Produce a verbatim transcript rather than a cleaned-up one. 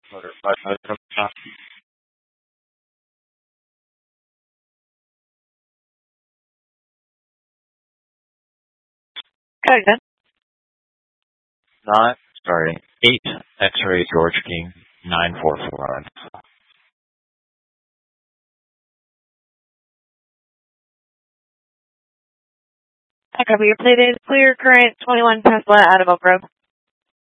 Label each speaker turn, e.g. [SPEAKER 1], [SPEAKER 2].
[SPEAKER 1] Motor five five seven five.
[SPEAKER 2] Go again.
[SPEAKER 1] Nine, sorry, eight X-ray George King, nine four four nine.
[SPEAKER 2] I cover your plated clear current twenty-one Tesla out of Oak Grove.